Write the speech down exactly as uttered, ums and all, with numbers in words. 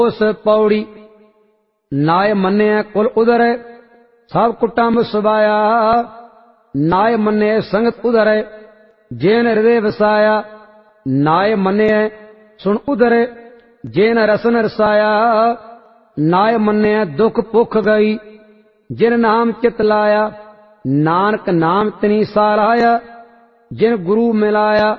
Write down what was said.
उस पौड़ी नाय मन्ने कुल उदर सब कुटुंब सुबाया। नाय मन्ने संगत उदर जेन हृदय वसाया। नाय मन्ने सुन उदर जेन रसन रसाया। नाय मन्ने दुख भुख गई जिन नाम चित लाया। नानक नाम तिनी साराया जिन गुरु मिलाया।